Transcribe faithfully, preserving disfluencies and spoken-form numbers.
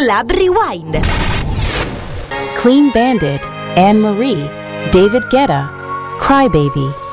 Club Rewind. Clean Bandit, Anne Marie, David Guetta, Crybaby.